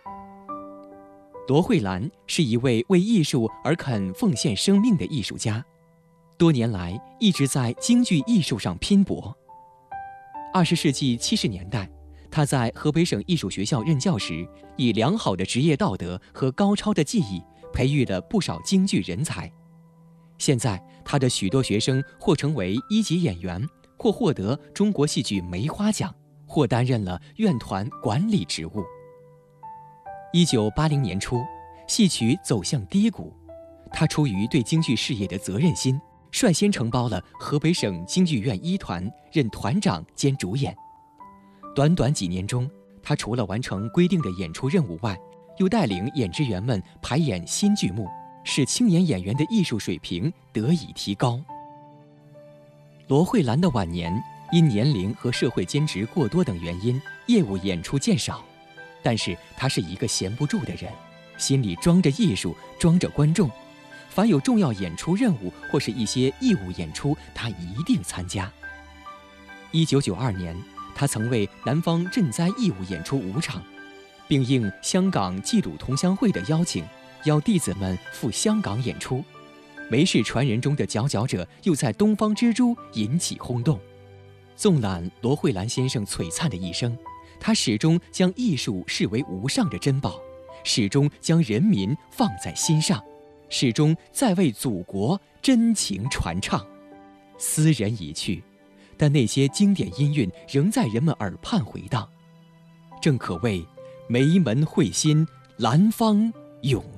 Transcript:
罗慧兰是一位为艺术而肯奉献生命的艺术家，多年来一直在京剧艺术上拼搏。20世纪70年代，他在河北省艺术学校任教时，以良好的职业道德和高超的技艺，培育了不少京剧人才。现在，他的许多学生或成为1级演员，或获得中国戏剧梅花奖，或担任了院团管理职务。1980年初，戏曲走向低谷，他出于对京剧事业的责任心，率先承包了河北省京剧院1团，任团长兼主演。短短几年中，他除了完成规定的演出任务外，又带领演职员们排演新剧目，使青年演员的艺术水平得以提高。罗慧兰的晚年因年龄和社会兼职过多等原因，业务演出渐少，但是他是一个闲不住的人，心里装着艺术，装着观众。凡有重要演出任务或是一些义务演出，他一定参加。1992年，他曾为南方赈灾义务演出5场，并应香港冀鲁同乡会的邀请，邀弟子们赴香港演出。梅氏传人中的佼佼者又在东方之珠引起轰动。纵览罗慧兰先生璀璨的一生，他始终将艺术视为无上的珍宝，始终将人民放在心上，始终在为祖国真情传唱。斯人已去，但那些经典音韵仍在人们耳畔回荡，正可谓梅门会心，兰芳永